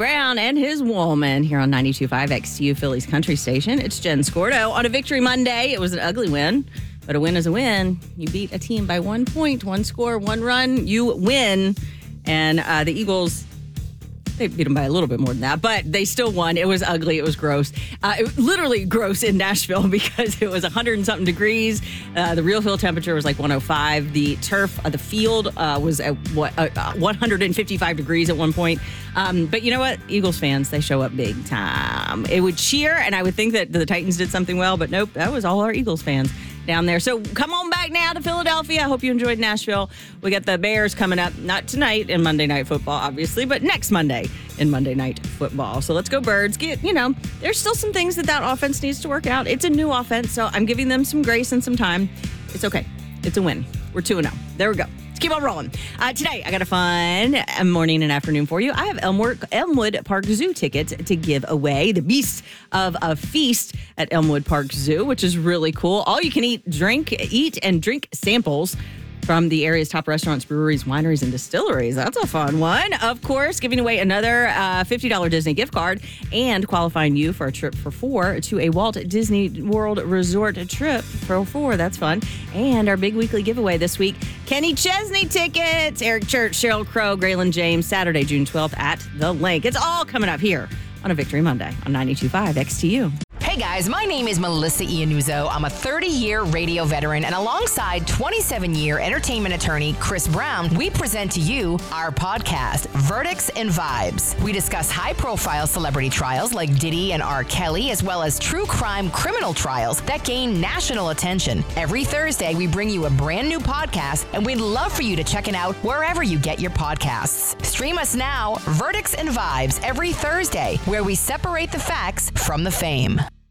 Brown and his woman here on 92.5 XTU Phillies Country Station. It's Jen Scordo on a Victory Monday. It was an ugly win, but a win is a win. You beat a team by 1 point, one score, one run, you win. And the Eagles, they beat them by a little bit more than that, but they still won. It was ugly. It was gross. It was literally gross in Nashville because it was 100 and something degrees. The real field temperature was like 105. The turf, the field was at 155 degrees at one point. But you know what? Eagles fans, they show up big time. It would cheer, and I would think that the Titans did something well, but nope, that was all our Eagles fans down there. So come on back now to Philadelphia. I hope you enjoyed Nashville. We got the Bears coming up, not tonight in Monday Night Football, obviously, but next Monday in Monday Night Football. So let's go Birds. There's still some things that offense needs to work out. It's a new offense, so I'm giving them some grace and some time. It's okay. It's a win. We're 2-0. There we go. Keep on rolling. Today, I got a fun morning and afternoon for you. I have Elmwood Park Zoo tickets to give away. The Beasts of a Feast at Elmwood Park Zoo, which is really cool. All you can eat and drink samples from the area's top restaurants, breweries, wineries, and distilleries. That's a fun one. Of course, giving away another $50 Disney gift card and qualifying you for a trip for 4 to a Walt Disney World Resort trip for 4. That's fun. And our big weekly giveaway this week, Kenny Chesney tickets. Eric Church, Sheryl Crow, Graylin James, Saturday, June 12th at The Link. It's all coming up here on a Victory Monday on 92.5 XTU. Hey guys, my name is Melissa Iannuzzo. I'm a 30-year radio veteran, and alongside 27-year entertainment attorney Chris Brown, we present to you our podcast, Verdicts and Vibes. We discuss high-profile celebrity trials like Diddy and R. Kelly, as well as true crime criminal trials that gain national attention. Every Thursday, we bring you a brand new podcast, and we'd love for you to check it out wherever you get your podcasts. Stream us now, Verdicts and Vibes, every Thursday, where we separate the facts from the fame.